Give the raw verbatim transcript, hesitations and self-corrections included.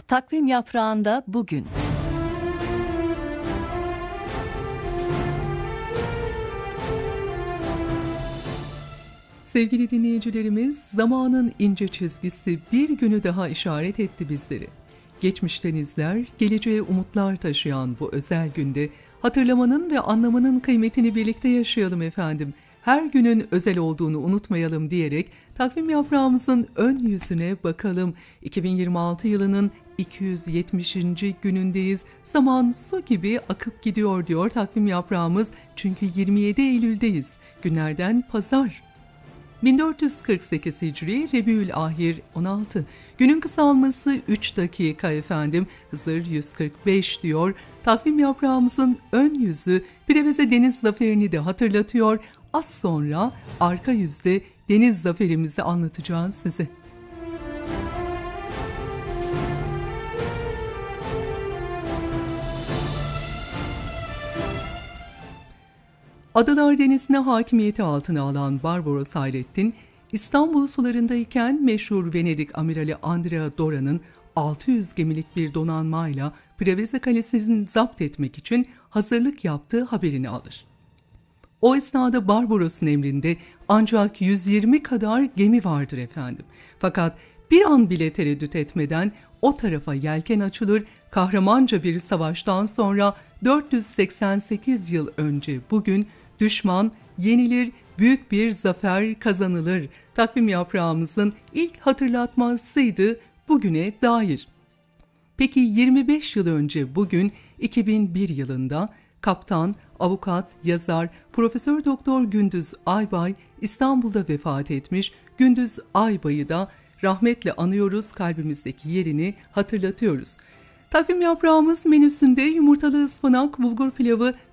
Takvim yaprağında bugün. Sevgili dinleyicilerimiz, zamanın ince çizgisi bir günü daha işaret etti bizleri. Geçmişten izler, geleceğe umutlar taşıyan bu özel günde hatırlamanın ve anlamanın kıymetini birlikte yaşayalım efendim. Her günün özel olduğunu unutmayalım diyerek takvim yaprağımızın ön yüzüne bakalım. iki bin yirmi altı yılının iki yüz yetmişinci günündeyiz. Zaman su gibi akıp gidiyor diyor takvim yaprağımız. Çünkü yirmi yedi Eylül'deyiz. Günlerden pazar. bin dört yüz kırk sekiz Hicri Rebiülahir on altı. Günün kısalması üç dakika efendim. Hızır yüz kırk beş diyor. Takvim yaprağımızın ön yüzü Preveze Deniz Zaferi'ni de hatırlatıyor. Az sonra arka yüzde Deniz Zaferimizi anlatacağız size. Adalar Denizi'ne hakimiyeti altına alan Barbaros Hayrettin, İstanbul sularındayken meşhur Venedik Amirali Andrea Dora'nın altı yüz gemilik bir donanmayla Preveze Kalesi'ni zapt etmek için hazırlık yaptığı haberini alır. O esnada Barbaros'un emrinde ancak yüz yirmi kadar gemi vardır efendim. Fakat bir an bile tereddüt etmeden o tarafa yelken açılır, kahramanca bir savaştan sonra dört yüz seksen sekiz yıl önce bugün düşman yenilir, büyük bir zafer kazanılır. Takvim yaprağımızın ilk hatırlatmasıydı bugüne dair. Peki yirmi beş yıl önce bugün iki bin bir yılında kaptan, avukat, yazar, Profesör Doktor Gündüz Aybay İstanbul'da vefat etmiş. Gündüz Aybay'ı da rahmetle anıyoruz, kalbimizdeki yerini hatırlatıyoruz. Takvim yaprağımız menüsünde yumurtalı ıspanak, bulgur pilavı,